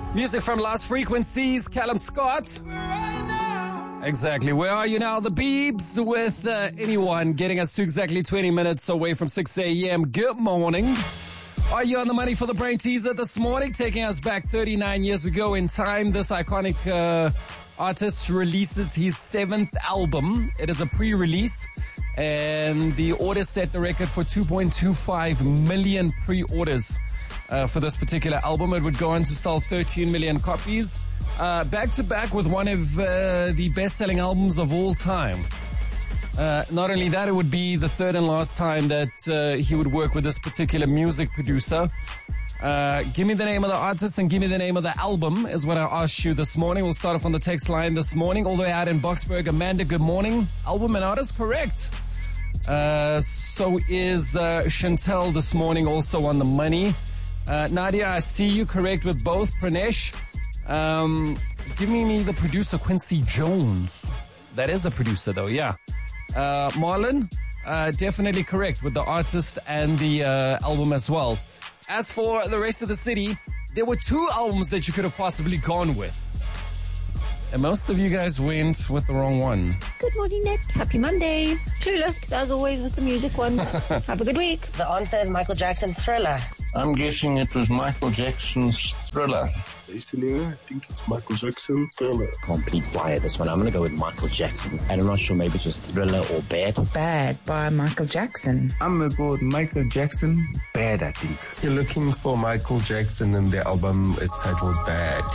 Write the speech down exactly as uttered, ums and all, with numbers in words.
Music from Lost Frequencies, Callum Scott. Exactly. Where are you now? The Beebs with uh, Anyone, getting us to exactly twenty minutes away from six a.m. Good morning. Are you on the money for the brain teaser this morning? Taking us back thirty-nine years ago in time, this iconic uh, artist releases his seventh album. It is a pre-release, and the order set the record for two point two five million pre-orders. Uh, for this particular album. It would go on to sell thirteen million copies, uh, back to back with one of uh, the best-selling albums of all time. Uh, not only that, it would be the third and last time that uh, he would work with this particular music producer. Uh, give me the name of the artist and give me the name of the album is what I asked you this morning. We'll start off on the text line this morning, all the way out in Boksburg. Amanda, good morning. Album and artist, correct. Uh, so is uh, Chantel this morning, also on the money. Uh, Nadia, I see you correct with both. Pranesh, um, give me, me the producer, Quincy Jones. That is the producer, though, yeah. Uh, Marlon, uh, definitely correct with the artist and the uh, album as well. As for the rest of the city, there were two albums that you could have possibly gone with. And most of you guys went with the wrong one. Good morning, Nick. Happy Monday. Clueless, as always, with the music ones. Have a good week. The answer is Michael Jackson's Thriller. I'm guessing it was Michael Jackson's Thriller. Basically, I think it's Michael Jackson, Thriller. Complete flyer, this one. I'm going to go with Michael Jackson. And I'm not sure, maybe just Thriller or Bad. Bad by Michael Jackson. I'm going to go with Michael Jackson, Bad, I think. You're looking for Michael Jackson and the album is titled Bad.